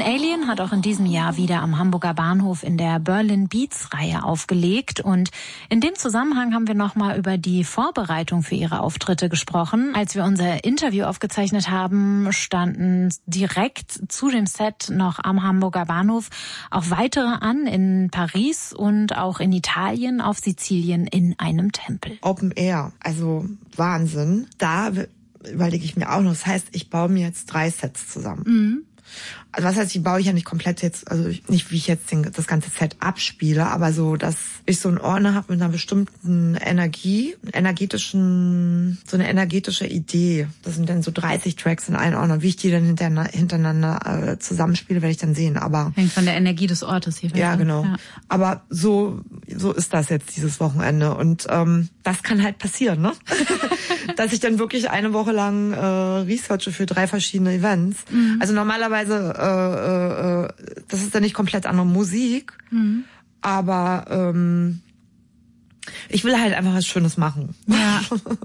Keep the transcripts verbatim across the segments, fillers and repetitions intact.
Alien hat auch in diesem Jahr wieder am Hamburger Bahnhof in der Berlin Beats-Reihe aufgelegt. Und in dem Zusammenhang haben wir nochmal über die Vorbereitung für ihre Auftritte gesprochen. Als wir unser Interview aufgezeichnet haben, standen direkt zu dem Set noch am Hamburger Bahnhof auch weitere an, in Paris und auch in Italien, auf Sizilien in einem Tempel. Open Air, also Wahnsinn. Da überlege ich mir auch noch. Das heißt, ich baue mir jetzt drei Sets zusammen. Mhm. Also was heißt, die baue ich ja nicht komplett jetzt, also nicht wie ich jetzt den, das ganze Set abspiele, aber so, dass ich so einen Ordner habe mit einer bestimmten Energie, energetischen, so eine energetische Idee. Das sind dann so dreißig Tracks in einem Ordner. Wie ich die dann hintereinander, hintereinander äh, zusammenspiele, werde ich dann sehen. Aber hängt von der Energie des Ortes hier. Ja, genau. Ja. Aber so so ist das jetzt dieses Wochenende und ähm, das kann halt passieren, ne? Dass ich dann wirklich eine Woche lang äh, researche für drei verschiedene Events. Mhm. Also normalerweise äh, äh, das ist dann nicht komplett andere Musik, mhm. aber ähm, ich will halt einfach was Schönes machen. Ja.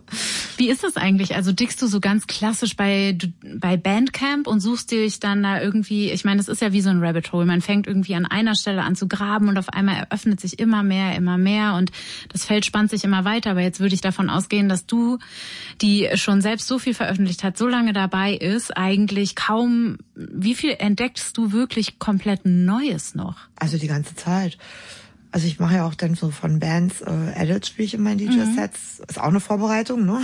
Wie ist das eigentlich? Also dickst du so ganz klassisch bei bei Bandcamp und suchst dich dann da irgendwie, ich meine, das ist ja wie so ein Rabbit Hole. Man fängt irgendwie an einer Stelle an zu graben und auf einmal eröffnet sich immer mehr, immer mehr und das Feld spannt sich immer weiter. Aber jetzt würde ich davon ausgehen, dass du, die schon selbst so viel veröffentlicht hat, so lange dabei ist, eigentlich kaum, wie viel entdeckst du wirklich komplett Neues noch? Also die ganze Zeit. Also ich mache ja auch dann so von Bands äh, Edits, spiele ich in meinen D J-Sets. Mhm. Ist auch eine Vorbereitung, ne?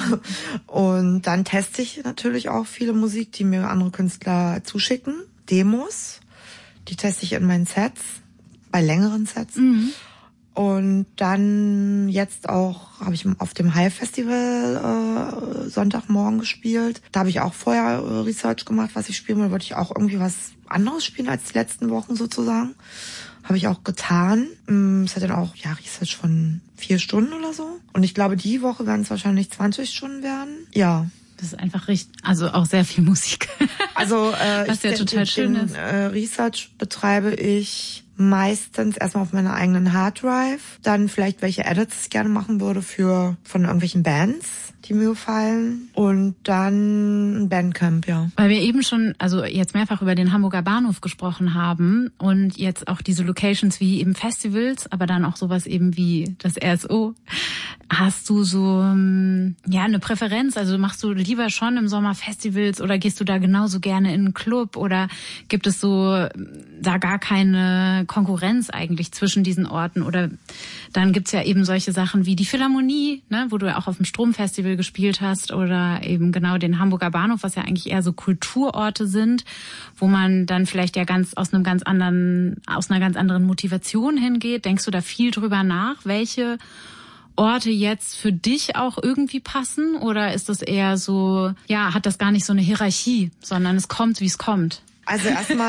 Und dann teste ich natürlich auch viele Musik, die mir andere Künstler zuschicken. Demos, die teste ich in meinen Sets, bei längeren Sets. Mhm. Und dann jetzt auch habe ich auf dem Hive Festival äh, Sonntagmorgen gespielt. Da habe ich auch vorher äh, Research gemacht, was ich spielen will. Wollte ich auch irgendwie was anderes spielen als die letzten Wochen sozusagen. Habe ich auch getan. Es hat dann auch, ja, Research von vier Stunden oder so. Und ich glaube, die Woche werden es wahrscheinlich zwanzig Stunden werden. Ja. Das ist einfach richtig, also auch sehr viel Musik. Also, äh, was ja ich, total den, schön den, ist. Äh, Research betreibe ich meistens erstmal auf meiner eigenen Harddrive. Dann vielleicht welche Edits ich gerne machen würde für, von irgendwelchen Bands, die mir gefallen. Und dann ein Bandcamp, ja. Weil wir eben schon, also jetzt mehrfach über den Hamburger Bahnhof gesprochen haben und jetzt auch diese Locations wie eben Festivals, aber dann auch sowas eben wie das R S O. Hast du so, ja, eine Präferenz? Also machst du lieber schon im Sommer Festivals oder gehst du da genauso gerne in einen Club oder gibt es so da gar keine Konkurrenz eigentlich zwischen diesen Orten? Oder dann gibt's ja eben solche Sachen wie die Philharmonie, ne, wo du ja auch auf dem Stromfestival gespielt hast oder eben genau den Hamburger Bahnhof, was ja eigentlich eher so Kulturorte sind, wo man dann vielleicht ja ganz aus einem ganz anderen, aus einer ganz anderen Motivation hingeht. Denkst du da viel drüber nach, welche Orte jetzt für dich auch irgendwie passen? Oder ist das eher so, ja, hat das gar nicht so eine Hierarchie, sondern es kommt, wie es kommt? Also erstmal